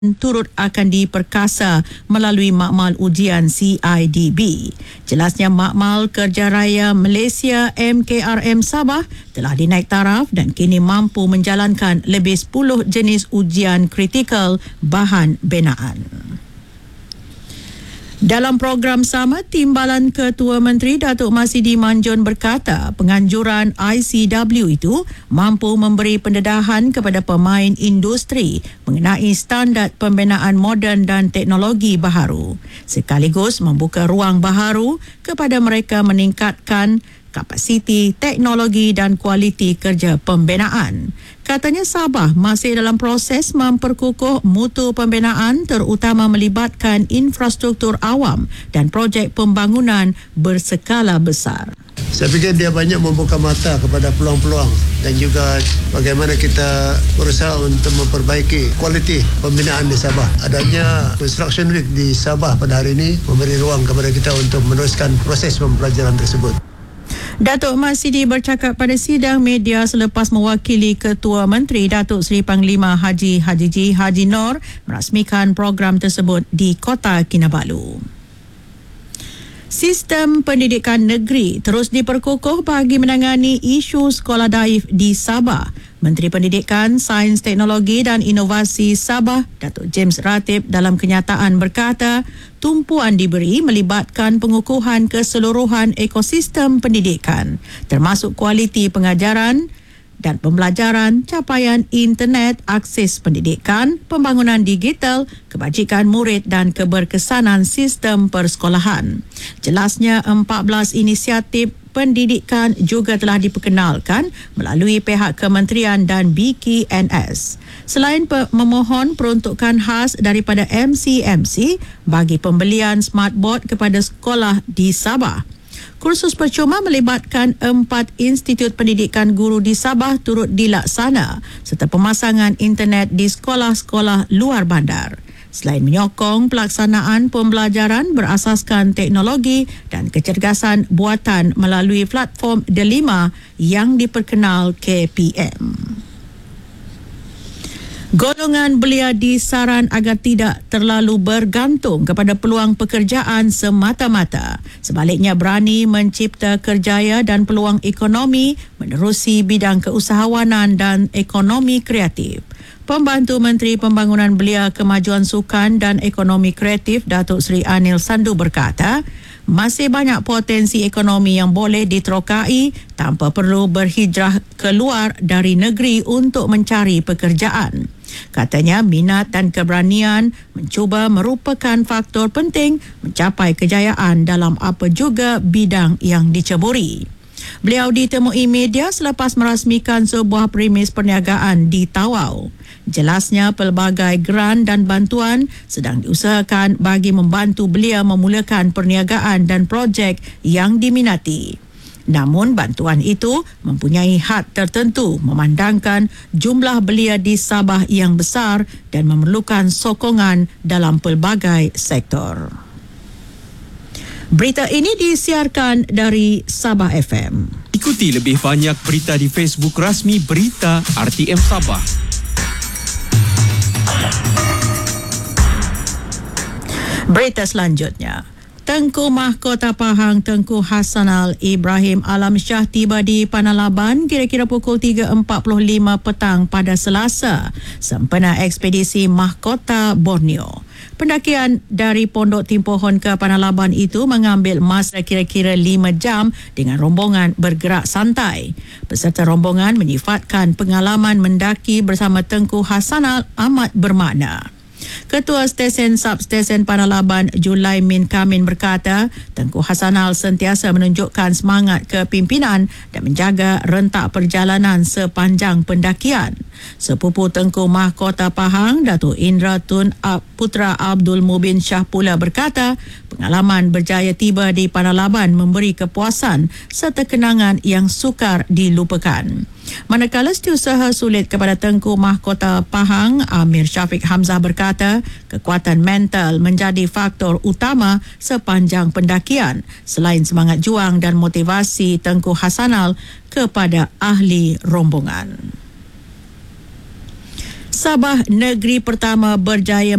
turut akan diperkasa melalui makmal ujian CIDB. Jelasnya makmal Kerja Raya Malaysia MKRM Sabah telah dinaik taraf dan kini mampu menjalankan lebih 10 jenis ujian kritikal bahan binaan. Dalam program sama, Timbalan Ketua Menteri Datuk Masidi Manjun berkata penganjuran ICW itu mampu memberi pendedahan kepada pemain industri mengenai standard pembinaan moden dan teknologi baharu, sekaligus membuka ruang baharu kepada mereka meningkatkan kapasiti, teknologi dan kualiti kerja pembinaan. Katanya Sabah masih dalam proses memperkukuh mutu pembinaan terutama melibatkan infrastruktur awam dan projek pembangunan berskala besar. Saya fikir dia banyak membuka mata kepada peluang-peluang dan juga bagaimana kita berusaha untuk memperbaiki kualiti pembinaan di Sabah. Adanya Construction Week di Sabah pada hari ini memberi ruang kepada kita untuk meneruskan proses pembelajaran tersebut. Datuk Masidi bercakap pada sidang media selepas mewakili Ketua Menteri Datuk Seri Panglima Haji Haji Nur merasmikan program tersebut di Kota Kinabalu. Sistem pendidikan negeri terus diperkukuh bagi menangani isu sekolah daif di Sabah. Menteri Pendidikan, Sains, Teknologi dan Inovasi Sabah, Datuk James Ratib dalam kenyataan berkata, tumpuan diberi melibatkan pengukuhan keseluruhan ekosistem pendidikan, termasuk kualiti pengajaran dan pembelajaran, capaian internet, akses pendidikan, pembangunan digital, kebajikan murid dan keberkesanan sistem persekolahan. Jelasnya 14 inisiatif pendidikan juga telah diperkenalkan melalui pihak kementerian dan BKNS. Selain memohon peruntukan khas daripada MCMC bagi pembelian smartboard kepada sekolah di Sabah. Kursus percuma melibatkan 4 institut pendidikan guru di Sabah turut dilaksana serta pemasangan internet di sekolah-sekolah luar bandar. Selain menyokong pelaksanaan pembelajaran berasaskan teknologi dan kecergasan buatan melalui platform Delima yang diperkenal KPM. Golongan belia disaran agar tidak terlalu bergantung kepada peluang pekerjaan semata-mata. Sebaliknya berani mencipta kerjaya dan peluang ekonomi menerusi bidang keusahawanan dan ekonomi kreatif. Pembantu Menteri Pembangunan Belia, Kemajuan Sukan dan Ekonomi Kreatif Datuk Seri Anil Sandu berkata, masih banyak potensi ekonomi yang boleh diterokai tanpa perlu berhijrah keluar dari negeri untuk mencari pekerjaan. Katanya minat dan keberanian mencuba merupakan faktor penting mencapai kejayaan dalam apa juga bidang yang diceburi. Beliau ditemui media selepas merasmikan sebuah premis perniagaan di Tawau. Jelasnya pelbagai geran dan bantuan sedang diusahakan bagi membantu belia memulakan perniagaan dan projek yang diminati. Namun bantuan itu mempunyai had tertentu memandangkan jumlah belia di Sabah yang besar dan memerlukan sokongan dalam pelbagai sektor. Berita ini disiarkan dari Sabah FM. Ikuti lebih banyak berita di Facebook rasmi Berita RTM Sabah. Berita selanjutnya. Tengku Mahkota Pahang Tengku Hassanal Ibrahim Alam Shah tiba di Panalaban kira-kira pukul 3.45 petang pada Selasa sempena ekspedisi Mahkota Borneo. Pendakian dari Pondok Timpohon ke Panalaban itu mengambil masa kira-kira 5 jam dengan rombongan bergerak santai. Peserta rombongan menyifatkan pengalaman mendaki bersama Tengku Hassanal amat bermakna. Ketua Stesen Substesen Panalaban Julaimin Kamin berkata, Tengku Hassanal sentiasa menunjukkan semangat kepimpinan dan menjaga rentak perjalanan sepanjang pendakian. Sepupu Tengku Mahkota Pahang, Datuk Indra Tun Putra Abdul Mubin Shah pula berkata, pengalaman berjaya tiba di Panalaban memberi kepuasan serta kenangan yang sukar dilupakan. Manakala setiausaha sulit kepada Tengku Mahkota Pahang, Amir Syafiq Hamzah berkata, kekuatan mental menjadi faktor utama sepanjang pendakian selain semangat juang dan motivasi Tengku Hassanal kepada ahli rombongan. Sabah negeri pertama berjaya